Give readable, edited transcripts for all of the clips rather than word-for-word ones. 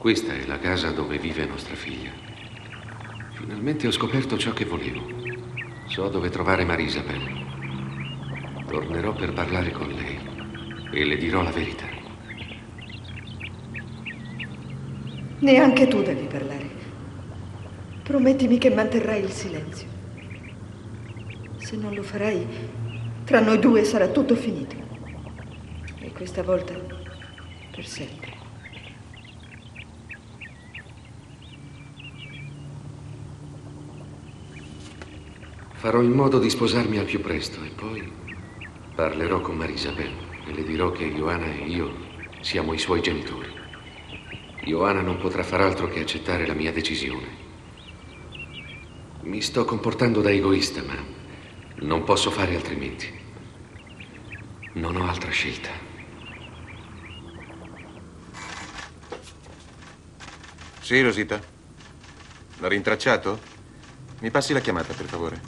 Questa è la casa dove vive nostra figlia. Finalmente ho scoperto ciò che volevo. So dove trovare Marisabel. Tornerò per parlare con lei e le dirò la verità. Neanche tu devi parlare. Promettimi che manterrai il silenzio. Se non lo farai, tra noi due sarà tutto finito. E questa volta per sempre. Farò in modo di sposarmi al più presto e poi parlerò con Marisabel e le dirò che Ioana e io siamo i suoi genitori. Ioana non potrà far altro che accettare la mia decisione. Mi sto comportando da egoista, ma non posso fare altrimenti. Non ho altra scelta. Sì, Rosita? L'ha rintracciato? Mi passi la chiamata, per favore.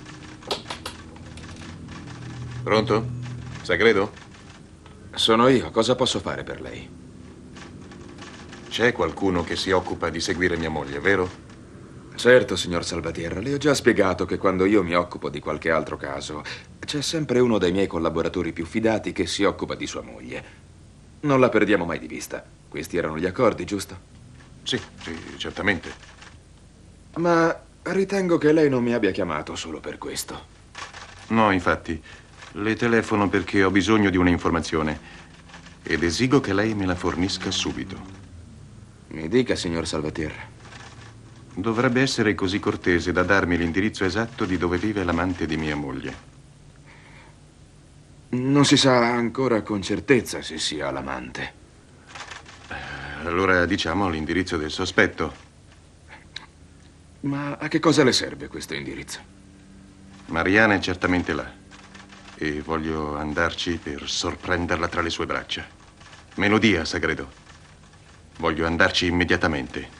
Pronto? Sagredo? Sono io. Cosa posso fare per lei? C'è qualcuno che si occupa di seguire mia moglie, vero? Certo, signor Salvatierra. Le ho già spiegato che quando io mi occupo di qualche altro caso, c'è sempre uno dei miei collaboratori più fidati che si occupa di sua moglie. Non la perdiamo mai di vista. Questi erano gli accordi, giusto? Sì, certamente. Ma ritengo che lei non mi abbia chiamato solo per questo. No, infatti. Le telefono perché ho bisogno di una informazione ed esigo che lei me la fornisca subito. Mi dica, signor Salvatierra. Dovrebbe essere così cortese da darmi l'indirizzo esatto di dove vive l'amante di mia moglie. Non si sa ancora con certezza se sia l'amante. Allora diciamo l'indirizzo del sospetto. Ma a che cosa le serve questo indirizzo? Mariana è certamente là e voglio andarci per sorprenderla tra le sue braccia. Me lo dia, Sagredo. Voglio andarci immediatamente.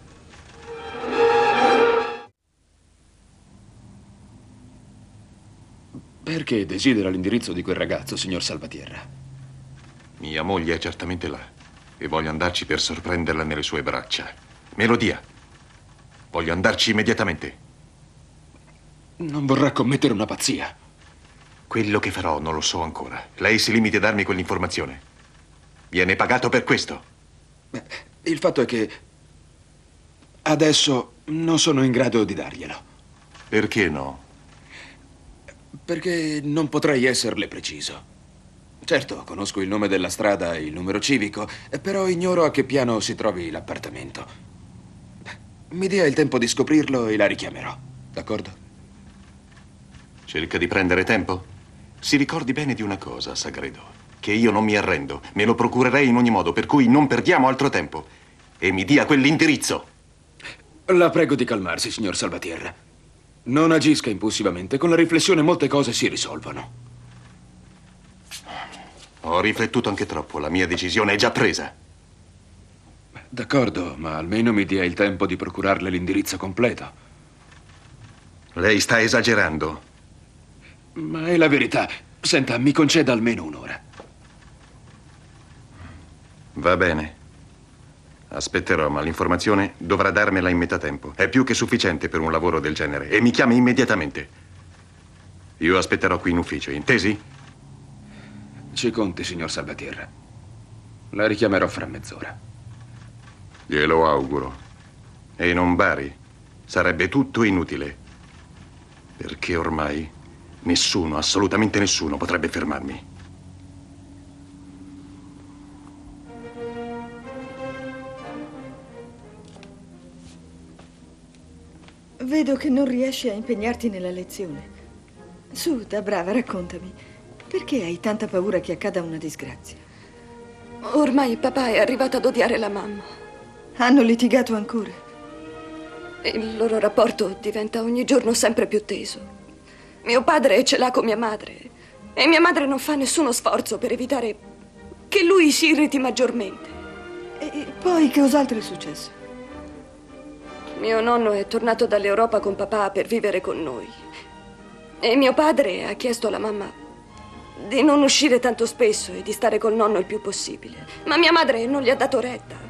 Perché desidera l'indirizzo di quel ragazzo, signor Salvatierra? Mia moglie è certamente là e voglio andarci per sorprenderla nelle sue braccia. Me lo dia. Voglio andarci immediatamente. Non vorrà commettere una pazzia? Quello che farò non lo so ancora. Lei si limiti a darmi quell'informazione. Viene pagato per questo. Beh, il fatto è che adesso non sono in grado di darglielo. Perché no? Perché non potrei esserle preciso. Certo, conosco il nome della strada e il numero civico, però ignoro a che piano si trovi l'appartamento. Mi dia il tempo di scoprirlo e la richiamerò, d'accordo? Cerca di prendere tempo? Si ricordi bene di una cosa, Sagredo. Che io non mi arrendo. Me lo procurerei in ogni modo, per cui non perdiamo altro tempo. E mi dia quell'indirizzo. La prego di calmarsi, signor Salvatierra. Non agisca impulsivamente. Con la riflessione molte cose si risolvono. Ho riflettuto anche troppo. La mia decisione è già presa. D'accordo, ma almeno mi dia il tempo di procurarle l'indirizzo completo. Lei sta esagerando. Ma è la verità. Senta, mi conceda almeno un'ora. Va bene. Aspetterò, ma l'informazione dovrà darmela in metà tempo. È più che sufficiente per un lavoro del genere. E mi chiami immediatamente. Io aspetterò qui in ufficio, intesi? Ci conti, signor Salvatierra. La richiamerò fra mezz'ora. Glielo auguro. E non bari. Sarebbe tutto inutile. Perché ormai nessuno, assolutamente nessuno, potrebbe fermarmi. Vedo che non riesci a impegnarti nella lezione. Su, da brava, raccontami. Perché hai tanta paura che accada una disgrazia? Ormai papà è arrivato ad odiare la mamma. Hanno litigato ancora? Il loro rapporto diventa ogni giorno sempre più teso. Mio padre ce l'ha con mia madre e mia madre non fa nessuno sforzo per evitare che lui si irriti maggiormente. E poi che cos'altro è successo? Mio nonno è tornato dall'Europa con papà per vivere con noi. E mio padre ha chiesto alla mamma di non uscire tanto spesso e di stare col nonno il più possibile. Ma mia madre non gli ha dato retta.